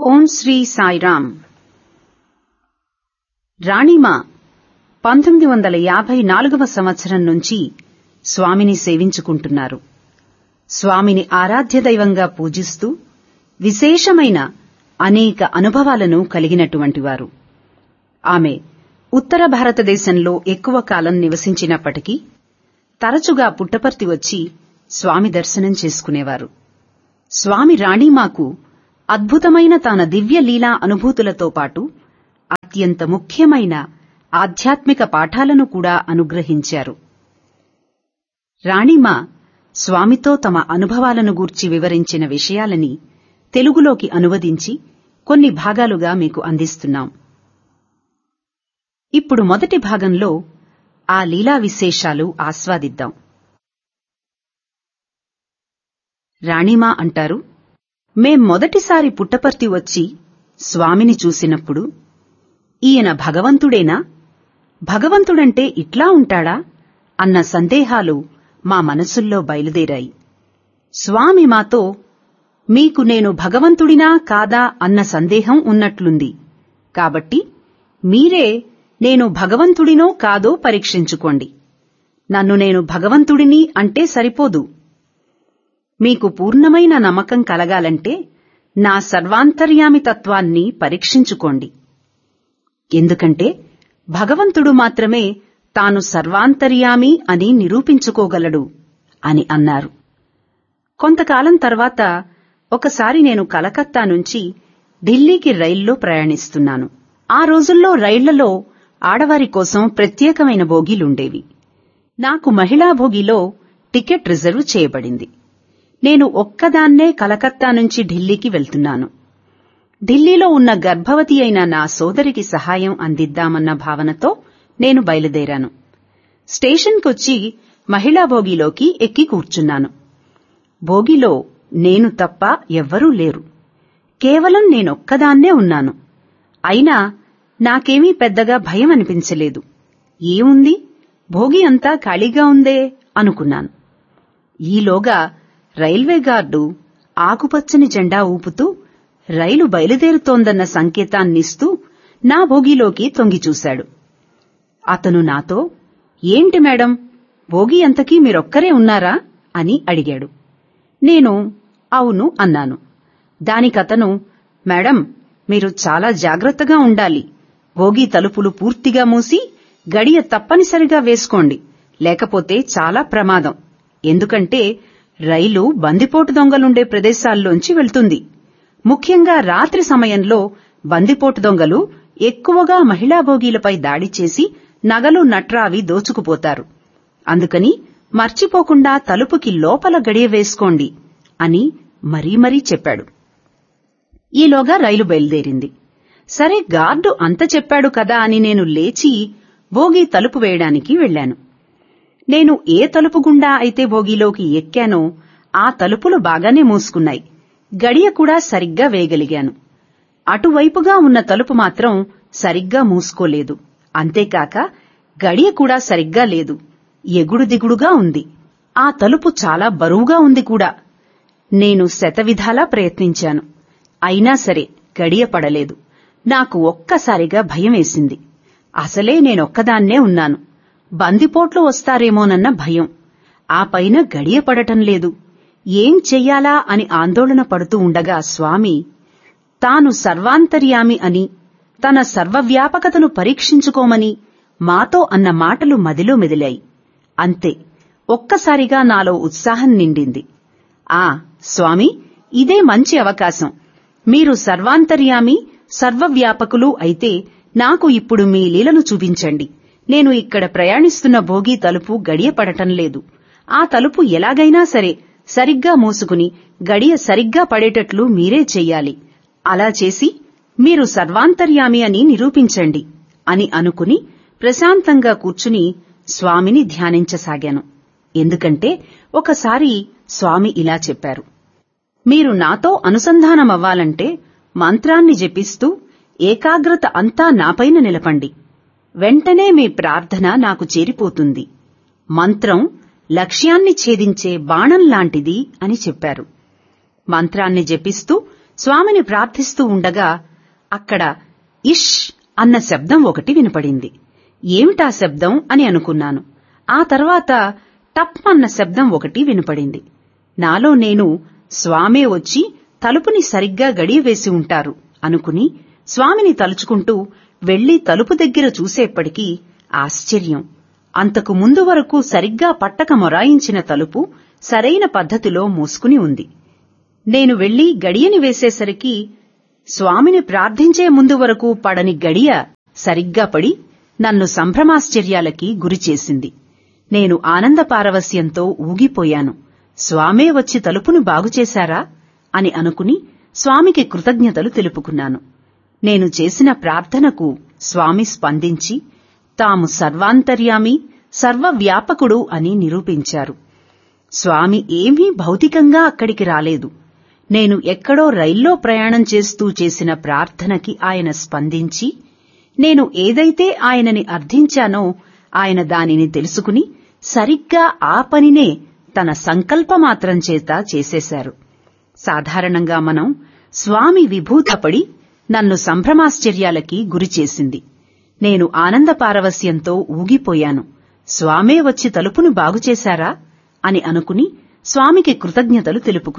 ఓం శ్రీ సాయిరామ్. రాణిమా 1954వ సంవత్సరం నుంచి స్వామిని సేవించుకుంటున్నారు. స్వామిని ఆరాధ్య దైవంగా పూజిస్తూ విశేషమైన అనేక అనుభవాలను కలిగినటువంటివారు. ఆమె ఉత్తర భారతదేశంలో ఎక్కువ కాలం నివసించినప్పటికీ తరచుగా పుట్టపర్తి వచ్చి స్వామి దర్శనం చేసుకునేవారు. స్వామి రాణిమాకు అద్భుతమైన తన దివ్య లీలా అనుభూతులతో పాటు అత్యంత ముఖ్యమైన ఆధ్యాత్మిక పాఠాలను కూడా అనుగ్రహించారు. రాణిమా స్వామితో తమ అనుభవాలను గూర్చి వివరించిన విషయాలని తెలుగులోకి అనువదించి కొన్ని భాగాలుగా మీకు అందిస్తున్నాం. ఇప్పుడు మొదటి భాగంలో ఆ లీలా విశేషాలు ఆస్వాదిద్దాం. రాణిమా అంటారు, మేం మొదటిసారి పుట్టపర్తి వచ్చి స్వామిని చూసినప్పుడు ఈయన భగవంతుడేనా, భగవంతుడంటే ఇట్లా ఉంటాడా అన్న సందేహాలు మా మనసుల్లో బయలుదేరాయి. స్వామి మాతో, మీకు నేను భగవంతుడినా కాదా అన్న సందేహం ఉన్నట్లుంది, కాబట్టి మీరే నేను భగవంతుడినో కాదో పరీక్షించుకోండి. నన్ను నేను భగవంతుడిని అంటే సరిపోదు. మీకు పూర్ణమైన నమ్మకం కలగాలంటే నా సర్వాంతర్యామి తత్వాన్ని పరీక్షించుకోండి. ఎందుకంటే భగవంతుడు మాత్రమే తాను సర్వాంతర్యామి అని నిరూపించుకోగలడు అని అన్నారు. కొంతకాలం తర్వాత ఒకసారి నేను కలకత్తా నుంచి ఢిల్లీకి రైల్లో ప్రయాణిస్తున్నాను. ఆ రోజుల్లో రైళ్లలో ఆడవారి కోసం ప్రత్యేకమైన బోగీలుండేవి. నాకు మహిళా బోగీలో టికెట్ రిజర్వ్ చేయబడింది. నేను ఒక్కదాన్నే కలకత్తా నుంచి ఢిల్లీకి వెళ్తున్నాను. ఢిల్లీలో ఉన్న గర్భవతి అయిన నా సోదరికి సహాయం అందిద్దామన్న భావనతో నేను బయలుదేరాను. స్టేషన్కొచ్చి మహిళా బోగీలోకి ఎక్కి కూర్చున్నాను. బోగీలో నేను తప్ప ఎవ్వరూ లేరు. కేవలం నేనొక్కదాన్నే ఉన్నాను. అయినా నాకేమీ పెద్దగా భయం అనిపించలేదు. ఏముంది, బోగీ అంతా ఖాళీగా ఉందే అనుకున్నాను. ఈలోగా రైల్వే గార్డు ఆకుపచ్చని జెండా ఊపుతూ రైలు బయలుదేరుతోందన్న సంకేతాన్నిస్తూ నా బోగీలోకి తొంగిచూశాడు. అతను నాతో, ఏంటి మేడం, బోగీ అంతకీ మీరొక్కరే ఉన్నారా అని అడిగాడు. నేను అవును అన్నాను. దానికతను, మేడం, మీరు చాలా జాగ్రత్తగా ఉండాలి. బోగీ తలుపులు పూర్తిగా మూసి గడియ తప్పనిసరిగా వేసుకోండి, లేకపోతే చాలా ప్రమాదం. ఎందుకంటే రైలు బందిపోటు దొంగలుండే ప్రదేశాల్లోంచి వెళ్తుంది. ముఖ్యంగా రాత్రి సమయంలో బందిపోటు దొంగలు ఎక్కువగా మహిళా బోగీలపై దాడి చేసి నగలు నట్రావి దోచుకుపోతారు. అందుకని మర్చిపోకుండా తలుపుకి లోపల గడియ వేసుకోండి అని మరీ చెప్పాడు. ఈలోగా రైలు బయలుదేరింది. సరే, గార్డు అంత చెప్పాడు కదా అని నేను లేచి బోగీ తలుపు వేయడానికి వెళ్లాను. నేను ఏ తలుపు గుండా అయితే బోగీలోకి ఎక్కానో ఆ తలుపులు బాగానే మూసుకున్నాయి. గడియ కూడా సరిగ్గా వేయగలిగాను. అటువైపుగా ఉన్న తలుపు మాత్రం సరిగ్గా మూసుకోలేదు. అంతేకాక గడియ కూడా సరిగ్గా లేదు, ఎగుడు దిగుడుగా ఉంది. ఆ తలుపు చాలా బరువుగా ఉంది కూడా. నేను శతవిధాలా ప్రయత్నించాను. అయినా సరే గడియ పడలేదు. నాకు ఒక్కసారిగా భయం వేసింది. అసలే నేనొక్కదాన్నే ఉన్నాను. బందిపోట్లు వస్తారేమోనన్న భయం. ఆ పైన గడియ పడటం లేదు. ఏం చెయ్యాలా అని ఆందోళన పడుతూ ఉండగా స్వామి తాను సర్వాంతర్యామి అని, తన సర్వవ్యాపకతను పరీక్షించుకోమని మాతో అన్న మాటలు మదిలో మెదిలాయి. అంతే, ఒక్కసారిగా నాలో ఉత్సాహం నిండింది. స్వామి, ఇదే మంచి అవకాశం. మీరు సర్వాంతర్యామి, సర్వవ్యాపకులు అయితే నాకు ఇప్పుడు మీ లీలను చూపించండి. నేను ఇక్కడ ప్రయాణిస్తున్న బోగీ తలుపు గడియ పడటం లేదు. ఆ తలుపు ఎలాగైనా సరే సరిగ్గా మూసుకుని గడియ సరిగ్గా పడేటట్లు మీరే చెయ్యాలి. అలా చేసి మీరు సర్వాంతర్యామి అని నిరూపించండి అని అనుకుని ప్రశాంతంగా కూర్చుని స్వామిని ధ్యానించసాగాను. ఎందుకంటే ఒకసారి స్వామి ఇలా చెప్పారు, మీరు నాతో అనుసంధానమవ్వాలంటే మంత్రాన్ని జపిస్తూ ఏకాగ్రత అంతా నాపైన నిలపండి. వెంటనే మీ ప్రార్థన నాకు చేరిపోతుంది. మంత్రం లక్ష్యాన్ని ఛేదించే బాణం లాంటిది అని చెప్పారు. మంత్రాన్ని జపిస్తూ స్వామిని ప్రార్థిస్తూ ఉండగా అక్కడ ఇష్ అన్న శబ్దం ఒకటి వినపడింది. ఏమిటా శబ్దం అని అనుకున్నాను. ఆ తర్వాత టప్ అన్న శబ్దం ఒకటి వినపడింది. నాలో నేను స్వామే వచ్చి తలుపుని సరిగ్గా గడియవేసి ఉంటారు అనుకుని స్వామిని తలుచుకుంటూ వెళ్లి తలుపు దగ్గర చూసేప్పటికీ ఆశ్చర్యం. అంతకు ముందు వరకు సరిగ్గా పట్టక మొరాయించిన తలుపు సరైన పద్ధతిలో మూసుకుని ఉంది. నేను వెళ్లి గడియని వేసేసరికి స్వామిని ప్రార్థించే ముందు వరకు పడని గడియ సరిగ్గా పడి నన్ను సంభ్రమాశ్చర్యాలకి గురిచేసింది. నేను ఆనంద పారవస్యంతో ఊగిపోయాను. స్వామే వచ్చి తలుపును బాగుచేశారా అని అనుకుని స్వామికి కృతజ్ఞతలు తెలుపుకున్నాను. నేను చేసిన ప్రార్థనకు స్వామి స్పందించి తాము సర్వాంతర్యామి, సర్వవ్యాపకుడు అని నిరూపించారు. స్వామి ఏమీ భౌతికంగా అక్కడికి రాలేదు. నేను ఎక్కడో రైల్లో ప్రయాణం చేస్తూ చేసిన ప్రార్థనకి ఆయన స్పందించి, నేను ఏదైతే ఆయనని అర్థించానో ఆయన దానిని తెలుసుకుని సరిగ్గా ఆ పనినే తన సంకల్పమాత్రం చేత చేసేశారు. సాధారణంగా మనం స్వామి విభూతపడి నన్ను సంభ్రమాశ్చర్యాలకి గురిచేసింది. నేను ఆనంద పారవస్యంతో ఊగిపోయాను. స్వామే వచ్చి తలుపును బాగుచేశారా అని అనుకుని స్వామికి కృతజ్ఞతలు తెలుపుకున్నాను.